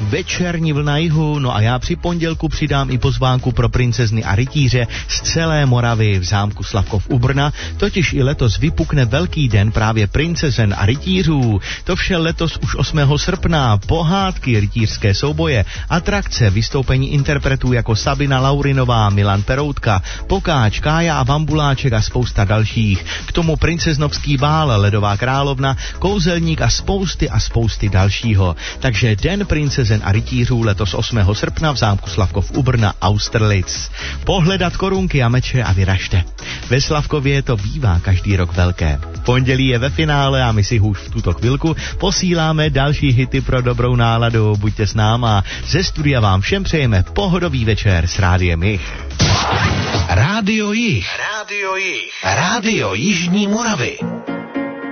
večerní vlna jihu, no a já při pondělku přidám i pozvánku pro princezny a rytíře z celé Moravy v zámku Slavkov u Brna, totiž i letos vypukne velký den právě princezen a rytířů. To vše letos už 8. srpna, pohádky, rytířské souboje, atrakce, vystoupení interpretů jako Sabina Laurinová, Milan Peroutka, Pokáč, Kája a Bambuláček a spousta dalších. K tomu princeznovský bál, Ledová královna, Kouzelník a spousty dalšího. Takže den princezen a rytířů letos 8. srpna v zámku Slavkov u Brna, Austerlitz. Pohledat korunky a meče a vyražte. Ve Slavkově to bývá každý rok velké. Pondělí je ve finále a my si už v tuto chvilku posíláme další hity pro dobrou náladu. Buďte s náma. Ze studia vám všem přejeme pohodový večer s Rádiem Jih. Rádio Jih. Rádio Jižní Moravy.